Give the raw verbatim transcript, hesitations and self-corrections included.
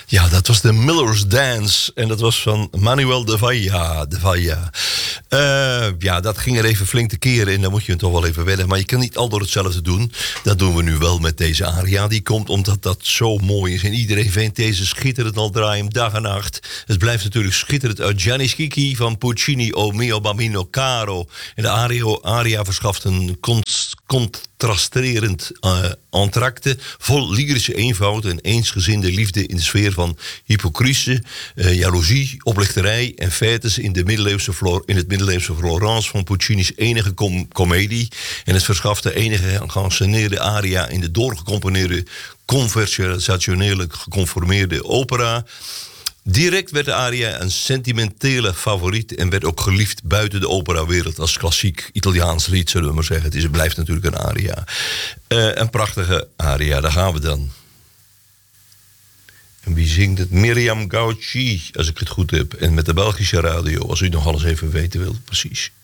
Ja, dat was de Miller's Dance. En dat was van Manuel de Falla. De Falla. Uh, ja, dat ging er even flink te keren. En dan moet je het toch wel even wedden. Maar je kan niet al door hetzelfde doen. Dat doen we nu wel met deze aria. Die komt omdat dat zo mooi is. En iedereen vindt deze schitterend al draaien dag en nacht. Het blijft natuurlijk schitterend uit Gianni Schicchi van Puccini, O mio bambino caro. En de aria, aria verschaft een const, contrasterend uh, entracte. Vol lyrische eenvoud en eensgezinde liefde in de sfeer van hypocrisie, uh, jaloezie, oplichterij en fetes in, de middeleeuwse Flor- in het middeleeuwse Florence van Puccini's enige com- comedie. En het verschaft de enige geanceneerde aria in de doorgecomponeerde, conversationele geconformeerde opera. Direct werd de aria een sentimentele favoriet en werd ook geliefd buiten de operawereld als klassiek Italiaans lied, zullen we maar zeggen. Het is, het blijft natuurlijk een aria. Uh, een prachtige aria, daar gaan we dan. En wie zingt het? Miriam Gauci, als ik het goed heb. En met de Belgische radio, als u nog alles even weten wilt, precies.